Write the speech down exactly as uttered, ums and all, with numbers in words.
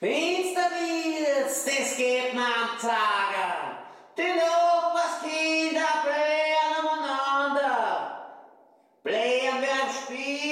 Wenn's da willst, das geht man sagen. Die Nachbarskinder blähen umeinander. Blähen wir am Spiel.